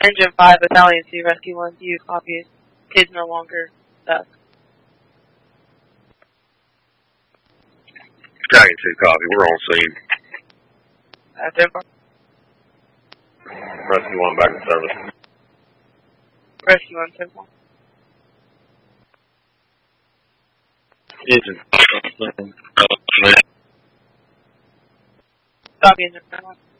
Engine 5, Battalion 2, Rescue 1, do you copy? Kids no longer stuck. Dragon 2 copy, we're on scene. Rescue 1 back in service. Rescue 1, simple. Engine. Copy, Engine 1.